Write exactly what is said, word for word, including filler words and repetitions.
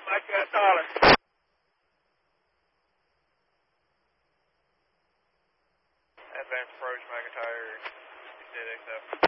Mike got a dollar. Advanced approach, McIntyre, C eight X F.